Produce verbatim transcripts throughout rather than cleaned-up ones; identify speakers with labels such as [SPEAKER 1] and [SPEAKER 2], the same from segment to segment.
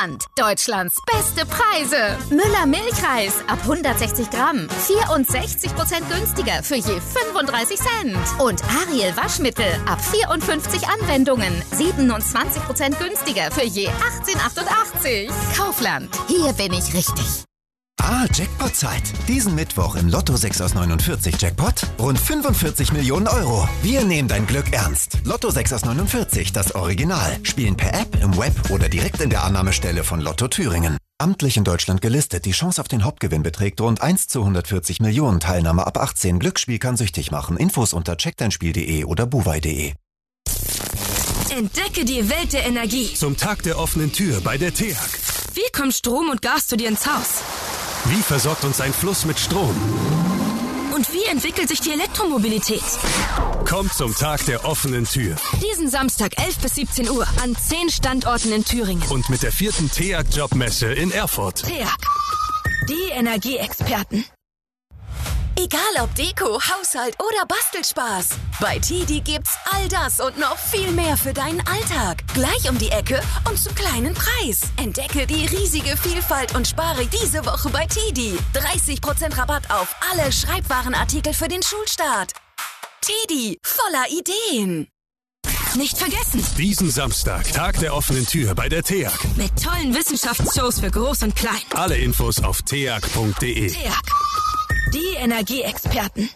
[SPEAKER 1] Kaufland. Deutschlands beste Preise. Müller Milchreis ab hundertsechzig Gramm. vierundsechzig Prozent günstiger für je fünfunddreißig Cent. Und Ariel Waschmittel ab vierundfünfzig Anwendungen. siebenundzwanzig Prozent günstiger für je achtzehn achtundachtzig. Kaufland. Hier bin ich richtig.
[SPEAKER 2] Ah, Jackpot-Zeit. Diesen Mittwoch im Lotto sechs aus neunundvierzig Jackpot rund fünfundvierzig Millionen Euro. Wir nehmen dein Glück ernst. Lotto sechs aus neunundvierzig, das Original. Spielen per App, im Web oder direkt in der Annahmestelle von Lotto Thüringen. Amtlich in Deutschland gelistet. Die Chance auf den Hauptgewinn beträgt rund eins zu hundertvierzig Millionen. Teilnahme ab achtzehn. Glücksspiel kann süchtig machen. Infos unter check dein spiel punkt de oder buwei punkt de.
[SPEAKER 3] Entdecke die Welt der Energie.
[SPEAKER 4] Zum Tag der offenen Tür bei der T E A G.
[SPEAKER 3] Wie kommt Strom und Gas zu dir ins Haus?
[SPEAKER 4] Wie versorgt uns ein Fluss mit Strom?
[SPEAKER 3] Und wie entwickelt sich die Elektromobilität?
[SPEAKER 4] Kommt zum Tag der offenen Tür.
[SPEAKER 3] Diesen Samstag elf bis siebzehn Uhr an zehn Standorten in Thüringen.
[SPEAKER 4] Und mit der vierten T E A G Jobmesse in Erfurt.
[SPEAKER 3] T E A G. Die Energieexperten.
[SPEAKER 5] Egal ob Deko, Haushalt oder Bastelspaß. Bei Tidi gibt's all das und noch viel mehr für deinen Alltag. Gleich um die Ecke und zum kleinen Preis. Entdecke die riesige Vielfalt und spare diese Woche bei Tidi. dreißig Prozent Rabatt auf alle Schreibwarenartikel für den Schulstart. Tidi, voller Ideen.
[SPEAKER 3] Nicht vergessen.
[SPEAKER 4] Diesen Samstag, Tag der offenen Tür bei der T E A G.
[SPEAKER 3] Mit tollen Wissenschaftsshows für Groß und Klein.
[SPEAKER 4] Alle Infos auf t a g punkt de.
[SPEAKER 3] T E A G. Die Energieexperten.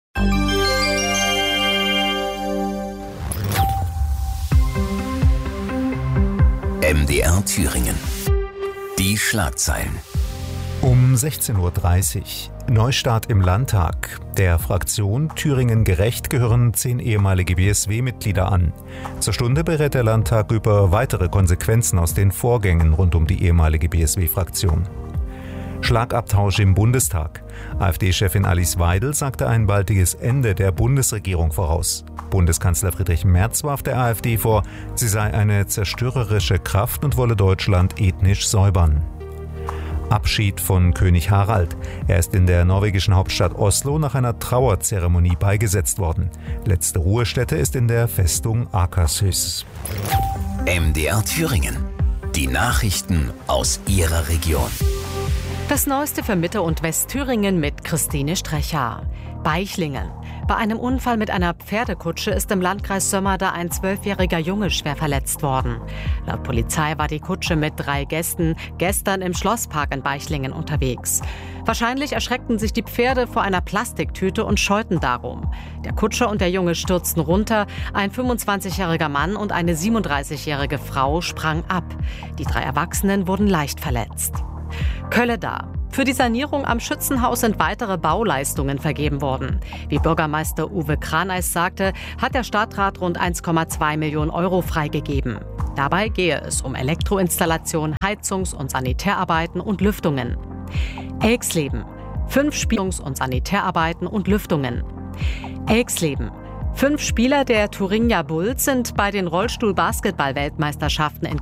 [SPEAKER 6] M D R Thüringen. Die Schlagzeilen.
[SPEAKER 7] Um sechzehn Uhr dreißig. Neustart im Landtag. Der Fraktion Thüringen gerecht gehören zehn ehemalige B S W-Mitglieder an. Zur Stunde berät der Landtag über weitere Konsequenzen aus den Vorgängen rund um die ehemalige B S W-Fraktion. Schlagabtausch im Bundestag. AfD-Chefin Alice Weidel sagte ein baldiges Ende der Bundesregierung voraus. Bundeskanzler Friedrich Merz warf der AfD vor, sie sei eine zerstörerische Kraft und wolle Deutschland ethnisch säubern. Abschied von König Harald. Er ist in der norwegischen Hauptstadt Oslo nach einer Trauerzeremonie beigesetzt worden. Letzte Ruhestätte ist in der Festung Akershus.
[SPEAKER 6] M D R Thüringen. Die Nachrichten aus Ihrer Region.
[SPEAKER 8] Das Neueste für Mitte- und Westthüringen mit Christine Strecher. Beichlingen. Bei einem Unfall mit einer Pferdekutsche ist im Landkreis Sömmerda ein zwölfjähriger Junge schwer verletzt worden. Laut Polizei war die Kutsche mit drei Gästen gestern im Schlosspark in Beichlingen unterwegs. Wahrscheinlich erschreckten sich die Pferde vor einer Plastiktüte und scheuten darum. Der Kutscher und der Junge stürzten runter. Ein fünfundzwanzigjähriger Mann und eine siebenunddreißigjährige Frau sprangen ab. Die drei Erwachsenen wurden leicht verletzt. Kölleda. Für die Sanierung am Schützenhaus sind weitere Bauleistungen vergeben worden. Wie Bürgermeister Uwe Kraneis sagte, hat der Stadtrat rund eins Komma zwei Millionen Euro freigegeben. Dabei gehe es um Elektroinstallation, Heizungs- und Sanitärarbeiten und Lüftungen. Elxleben. Fünf Spielungs- und Sanitärarbeiten und Lüftungen. Elxleben. Fünf Spieler der Thuringia Bulls sind bei den Rollstuhl-Basketball-Weltmeisterschaften in